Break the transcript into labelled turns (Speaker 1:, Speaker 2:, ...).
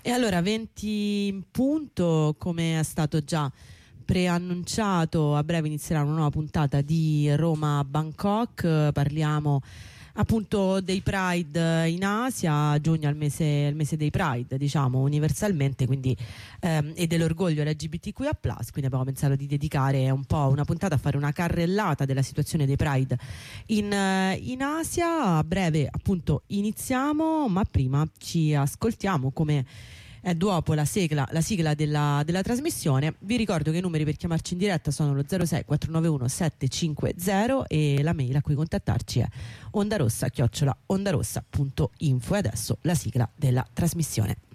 Speaker 1: E allora 20 in punto, come è stato già preannunciato, a breve inizierà una nuova puntata di Roma Bangkok. Parliamo appunto dei Pride in Asia. Giugno è il mese dei Pride, diciamo universalmente, quindi e dell'orgoglio LGBTQIA+, quindi abbiamo pensato di dedicare un po' una puntata a fare una carrellata della situazione dei Pride in Asia. A breve appunto iniziamo, ma prima ci ascoltiamo come dopo la sigla della trasmissione. Vi ricordo che i numeri per chiamarci in diretta sono lo 06 491 750 e la mail a cui contattarci è ondarossa@ondarossa.info. E adesso la sigla della trasmissione.